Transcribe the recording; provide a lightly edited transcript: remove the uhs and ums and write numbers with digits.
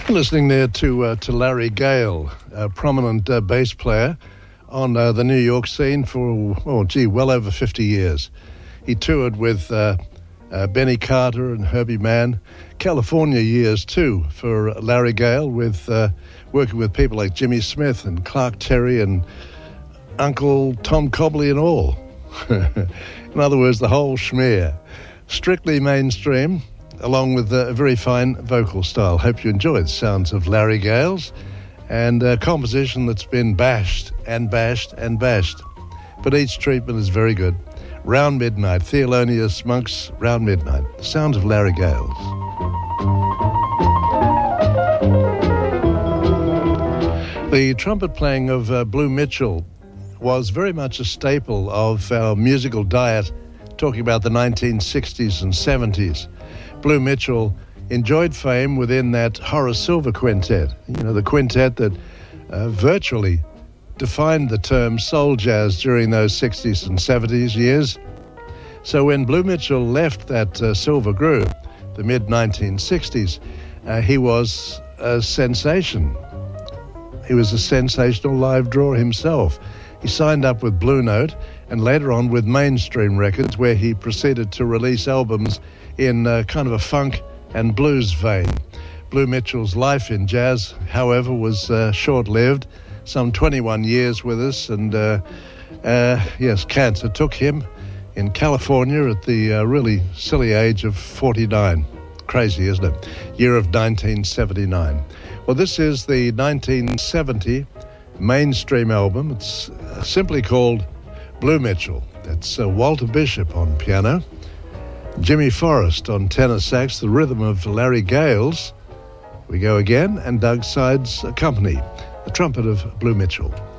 Listening there to Larry Gale, a prominent bass player on the New York scene for, well over 50 years. He toured with Benny Carter and Herbie Mann. California years too for Larry Gale, with working with people like Jimmy Smith and Clark Terry and Uncle Tom Cobley and all. In other words, the whole schmear. Strictly mainstream, along with a very fine vocal style. Hope you enjoyed the sounds of Larry Gale's and a composition that's been bashed and bashed and bashed. But each treatment is very good. Round Midnight, Thelonious Monk's Round Midnight. The sounds of Larry Gale's. The trumpet playing of Blue Mitchell was very much a staple of our musical diet, talking about the 1960s and 70s. Blue Mitchell enjoyed fame within that Horace Silver quintet, the quintet that virtually defined the term soul jazz during those 60s and 70s years. So when Blue Mitchell left that Silver group, the mid-1960s, he was a sensation. He was a sensational live draw himself. He signed up with Blue Note and later on with Mainstream Records, where he proceeded to release albums in kind of a funk and blues vein. Blue Mitchell's life in jazz, however, was short-lived, some 21 years with us, and cancer took him in California at the really silly age of 49. Crazy, isn't it? Year of 1979. Well, this is the 1970 Mainstream album. It's simply called Blue Mitchell. It's Walter Bishop on piano, Jimmy Forrest on tenor sax, the rhythm of Larry Gale's We Go Again, and Doug Sides Company, the trumpet of Blue Mitchell.